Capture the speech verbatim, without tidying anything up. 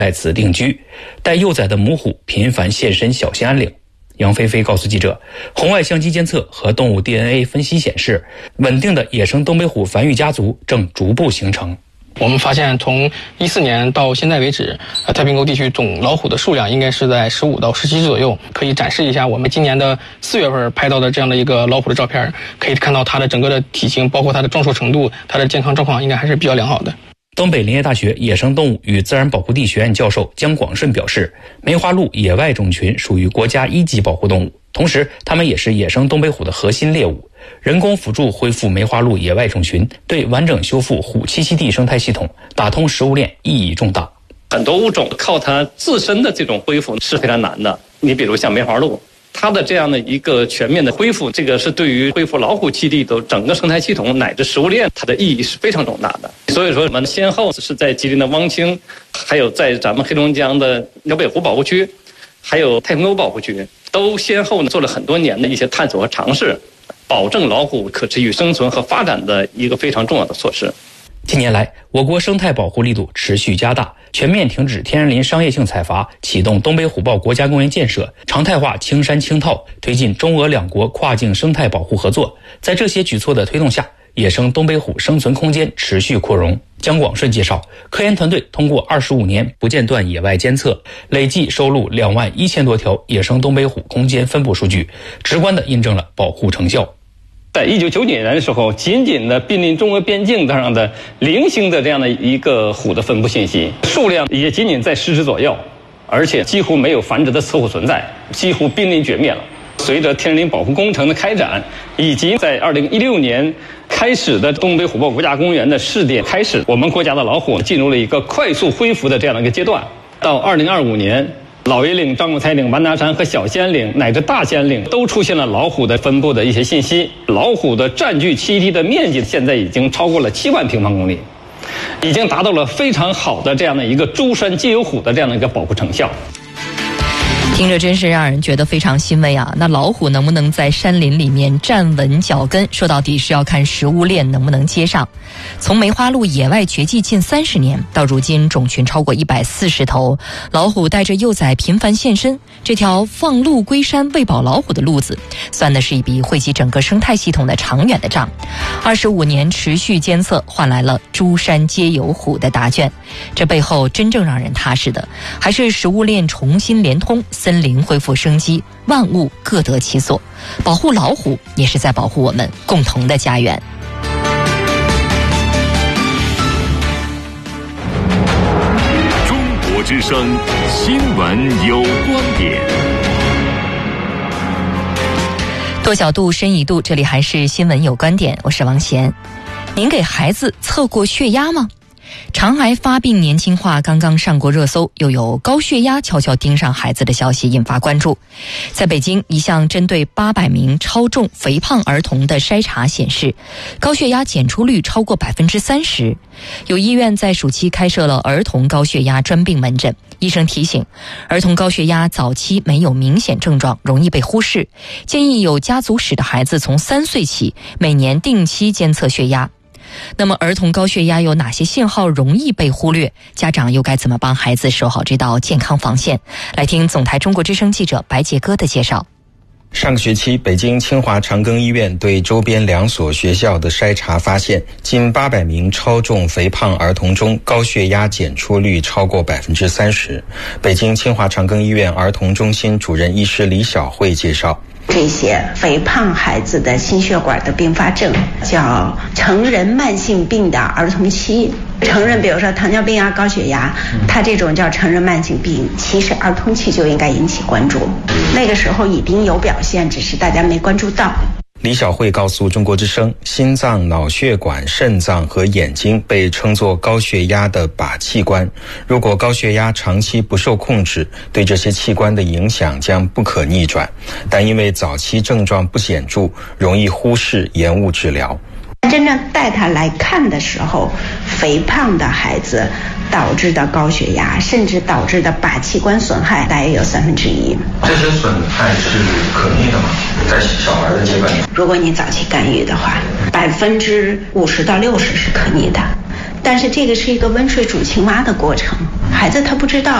在此定居，带幼崽的母虎频繁现身小兴安岭。杨菲菲告诉记者，红外相机监测和动物 D N A 分析显示，稳定的野生东北虎繁育家族正逐步形成。 我们发现，从一四年到现在为止，呃，太平沟地区总老虎的数量应该是在十五到十七只左右。可以展示一下我们今年的四月份拍到的这样的一个老虎的照片，可以看到它的整个的体型，包括它的壮硕程度，它的健康状况应该还是比较良好的。 东北林业大学野生动物与自然保护地学院教授姜广顺表示，梅花鹿野外种群属于国家一级保护动物，同时它们也是野生东北虎的核心猎物。人工辅助恢复梅花鹿野外种群，对完整修复虎栖息地生态系统、打通食物链意义重大。 很多物种靠它自身的这种恢复是非常难的。你比如像梅花鹿，它的这样的一个全面的恢复，这个是对于恢复老虎栖地的整个生态系统乃至食物链，它的意义是非常重大的。所以说，我们先后是在吉林的汪清，还有在咱们黑龙江的辽北湖保护区，还有太平沟保护区，都先后呢做了很多年的一些探索和尝试，保证老虎可持续生存和发展的一个非常重要的措施。 近年来，我国生态保护力度持续加大，全面停止天然林商业性采伐，启动东北虎豹国家公园建设，常态化青山青套，推进中俄两国跨境生态保护合作。在这些举措的推动下，野生东北虎生存空间持续扩容。姜广顺介绍，科研团队通过二十五年不间断野外监测，累计收录两万一千多条野生东北虎空间分布数据，直观地印证了保护成效。 在一九九九年的时候，仅仅的濒临中俄边境上的零星的这样的一个虎的分布信息，数量也仅仅在十只左右，而且几乎没有繁殖的雌虎存在，几乎濒临绝灭了。随着天然林保护工程的开展，以及在二零一六年开始的东北虎豹国家公园的试点开始，我们国家的老虎进入了一个快速恢复的这样的一个阶段。到二零二五年，老爷岭、张果彩岭、完达山和小兴安岭乃至大兴安岭都出现了老虎的分布的一些信息。老虎的占据栖息地的面积现在已经超过了七万平方公里，已经达到了非常好的这样的一个诸山皆有虎的这样的一个保护成效。 听着真是让人觉得非常欣慰啊！那老虎能不能在山林里面站稳脚跟，说到底是要看食物链能不能接上。从梅花鹿野外绝迹近三十年，到如今种群超过一百四十头，老虎带着幼崽频繁现身，这条放鹿归山喂饱老虎的路子，算的是一笔惠及整个生态系统的长远的账。二十五年持续监测，换来了诸山皆有虎的答卷。这背后真正让人踏实的，还是食物链重新连通，森林恢复生机，万物各得其所。保护老虎，也是在保护我们共同的家园。 中国之声新闻有观点。 多角度，深一度，这里还是新闻有观点，我是王贤。您给孩子测过血压吗？肠癌发病年轻化刚刚上过热搜，又有高血压悄悄盯上孩子的消息引发关注。在北京，一项针对八百名超重肥胖儿童的筛查显示，高血压检出率超过百分之三十。有医院在暑期开设了儿童高血压专病门诊，医生提醒，儿童高血压早期没有明显症状，容易被忽视，建议有家族史的孩子从三岁起每年定期监测血压。那么儿童高血压有哪些信号容易被忽略？家长又该怎么帮孩子守好这道健康防线？来听总台中国之声记者白杰哥的介绍。 上个学期，北京清华长庚医院对周边两所学校的筛查发现，近八百名超重肥胖儿童中，高血压检出率超过百分之三十。北京清华长庚医院儿童中心主任医师李晓慧介绍， 这些肥胖孩子的心血管的并发症叫成人慢性病的儿童期。成人比如说糖尿病啊、高血压，它这种叫成人慢性病，其实儿童期就应该引起关注，那个时候已经有表现，只是大家没关注到。 李晓慧告诉中国之声，心脏、脑血管、肾脏和眼睛被称作高血压的靶器官。如果高血压长期不受控制，对这些器官的影响将不可逆转，但因为早期症状不显著，容易忽视延误治疗。 真正带他来看的时候，肥胖的孩子导致的高血压，甚至导致的靶器官损害大约有三分之一。 这些损害是可逆的吗？在小孩的阶段， 如果你早期干预的话，百分之五十到六十是可逆的， 但是这个是一个温水煮青蛙的过程，孩子他不知道。